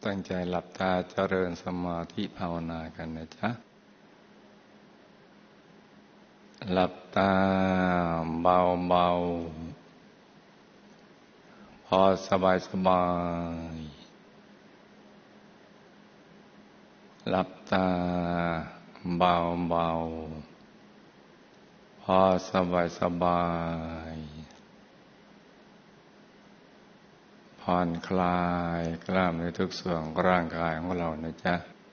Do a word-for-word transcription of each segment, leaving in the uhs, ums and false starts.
ตั้งใจหลับตาเจริญสมาธิภาวนากันนะจ๊ะหลับตาเบาๆพอสบายสบายหลับตาเบาๆพอสบายสบายผ่อนคลายกล้ามเนื้อทุกส่วนของร่างกายของเรานะจ๊ะ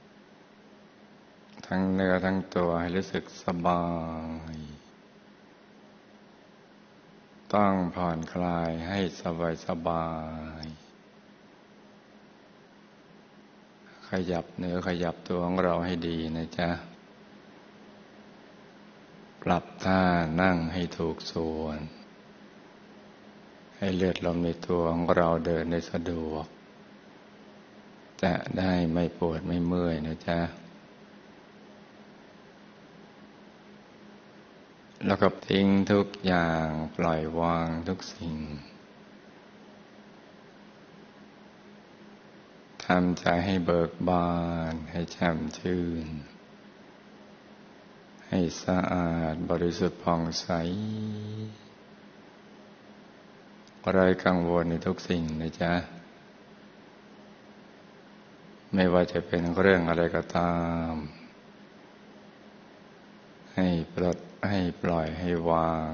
ทั้งเนื้อทั้งตัวให้รู้สึกสบายต้องผ่อนคลายให้สบายสบายขยับเนื้อขยับตัวของเราให้ดีนะจ๊ะปรับท่านั่งให้ถูกส่วนให้เลือดลมในตัวของเราเดินได้สะดวกจะได้ไม่ปวดไม่เมื่อยนะจ๊ะแล้วก็ทิ้งทุกอย่างปล่อยวางทุกสิ่งทำใจให้เบิกบานให้แช่มชื่นให้สะอาดบริสุทธิ์ผ่องใสไร้กังวลในทุกสิ่งนะจ๊ะไม่ว่าจะเป็นเรื่องอะไรก็ตามให้ปลดให้ปล่อยให้วาง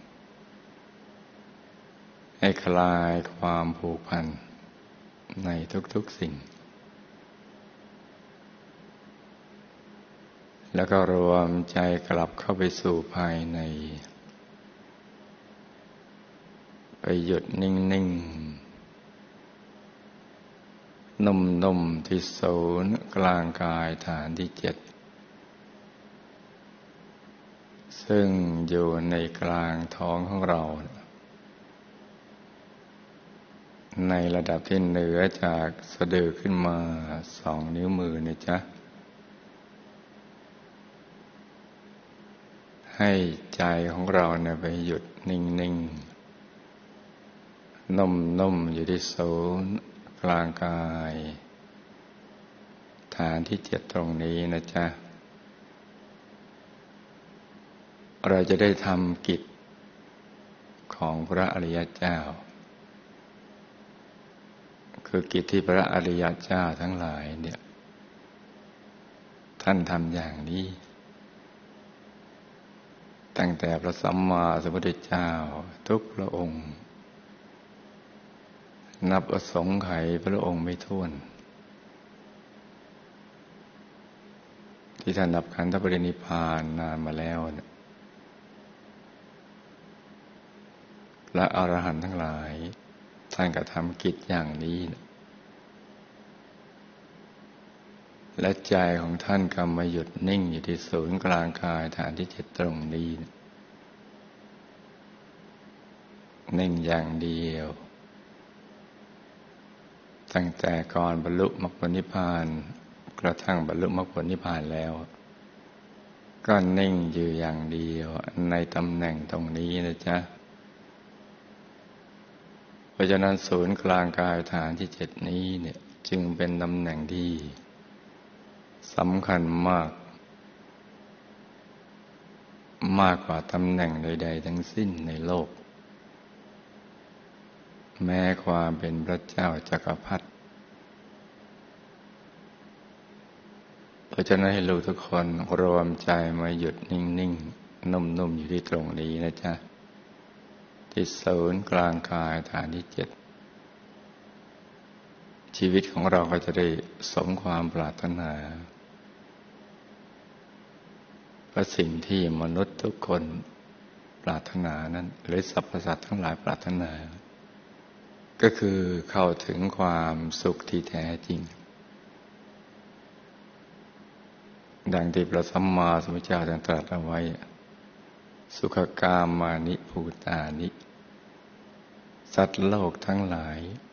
ให้คลายความผูกพันในทุกๆสิ่งแล้วก็รวมใจกลับเข้าไปสู่ภายในไปหยุดนิ่งๆนุ่มๆที่ศูนย์กลางกายฐานที่เจ็ดซึ่งอยู่ในกลางท้องของเราในระดับที่เหนือจากสะดือขึ้นมาสองนิ้วมือนะจ๊ะให้ใจของเราเนี่ยไปหยุดนิ่งๆนุ่มๆอยู่ที่ศูนย์กลางกายฐานที่เจ็ดตรงนี้นะจ๊ะเราจะได้ทำกิจของพระอริยเจ้าคือกิจที่พระอริยเจ้าทั้งหลายเนี่ยท่านทำอย่างนี้ตั้งแต่พระสัมมาสัมพุทธเจ้าทุกพระองค์นับอสงไขยพระองค์ไม่ถ้วนที่ท่านดับขันธปรินิพพานนานมาแล้วนะและอรหันต์ทั้งหลายท่านก็ทำกิจอย่างนี้นะและใจของท่านก็มาหยุดนิ่งอยู่ที่ศูนย์กลางกายฐานที่เจ็ดตรงนี้นะนิ่งอย่างเดียวตั้งแต่ก่อนบรรลุมรรคผลนิพพานกระทั่งบรรลุมรรคผลนิพพานแล้วก็นิ่งอยู่อย่างเดียวในตำแหน่งตรงนี้นะจ๊ะเพราะฉะนั้นศูนย์กลางกายฐานที่เจ็ดนี้เนี่ยจึงเป็นตำแหน่งที่สำคัญมากมากกว่าตำแหน่งใดๆทั้งสิ้นในโลกแม้ความเป็นพระเจ้าจักรพรรดิเพราะฉะนั้นให้รู้ทุกคนรวมใจมาหยุดนิ่งๆนุ่มๆอยู่ที่ตรงนี้นะจ๊ะที่ศูนย์กลางกายฐานที่เจ็ดชีวิตของเราก็จะได้สมความปรารถนาเพราะสิ่งที่มนุษย์ทุกคนปรารถนานั้นหรือสรรพสัตว์ทั้งหลายปรารถนาก็คือเข้าถึงความสุขที่แท้จริงดังที่พระสัมมาสัมพุทธเจ้าตรัสเอาไว้สุขกามานิภูตานิสัตว์โลกทั้งหลาย